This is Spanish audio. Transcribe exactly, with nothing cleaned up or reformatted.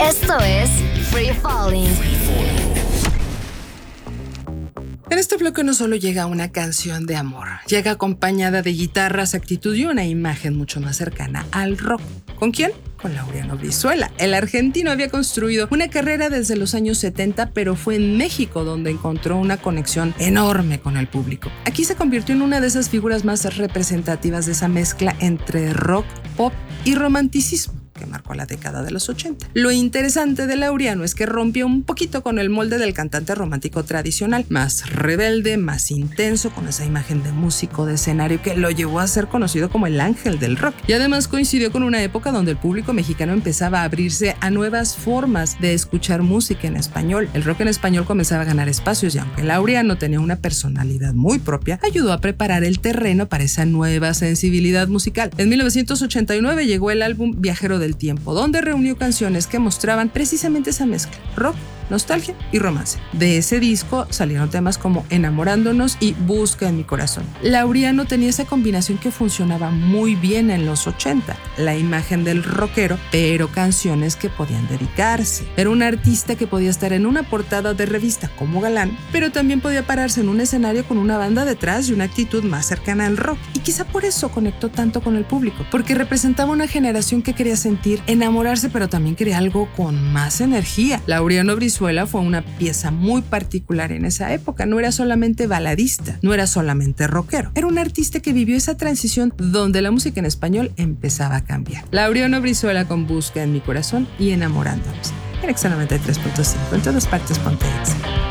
Esto es Free Falling. En este bloque no solo llega una canción de amor, llega acompañada de guitarras, actitud y una imagen mucho más cercana al rock. ¿Con quién? Con Laureano Brizuela. El argentino había construido una carrera desde los años setenta, pero fue en México donde encontró una conexión enorme con el público. Aquí se convirtió en una de esas figuras más representativas de esa mezcla entre rock, pop y romanticismo que marcó la década de los ochenta. Lo interesante de Laureano es que rompió un poquito con el molde del cantante romántico tradicional, más rebelde, más intenso, con esa imagen de músico de escenario que lo llevó a ser conocido como el ángel del rock. Y además coincidió con una época donde el público mexicano empezaba a abrirse a nuevas formas de escuchar música en español. El rock en español comenzaba a ganar espacios y aunque Laureano tenía una personalidad muy propia, ayudó a preparar el terreno para esa nueva sensibilidad musical. En mil novecientos ochenta y nueve llegó el álbum Viajero del Tiempo, donde reunió canciones que mostraban precisamente esa mezcla, rock, nostalgia y romance. De ese disco salieron temas como Enamorándonos y Busca en mi corazón. Laureano tenía esa combinación que funcionaba muy bien en los ochenta, la imagen del rockero, pero canciones que podían dedicarse. Era un artista que podía estar en una portada de revista como galán, pero también podía pararse en un escenario con una banda detrás y una actitud más cercana al rock. Y quizá por eso conectó tanto con el público, porque representaba una generación que quería sentir, enamorarse, pero también quería algo con más energía. Laureano Brizuela fue una pieza muy particular en esa época. No era solamente baladista, no era solamente rockero. Era un artista que vivió esa transición donde la música en español empezaba a cambiar. Laureano Brizuela con Busca en mi corazón y Enamorándonos. En Exa noventa y tres punto cinco, en todas partes ponte Exa.